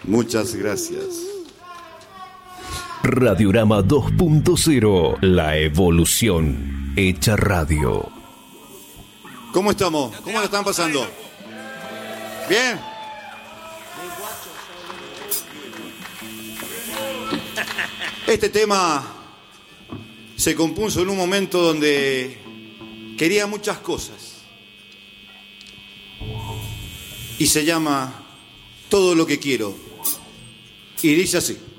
Muchas gracias. Radiorama 2.0, la evolución hecha radio. ¿Cómo estamos? ¿Cómo lo están pasando? ¿Bien? Este tema se compuso en un momento donde quería muchas cosas. Y se llama Todo lo que quiero. Y dice así.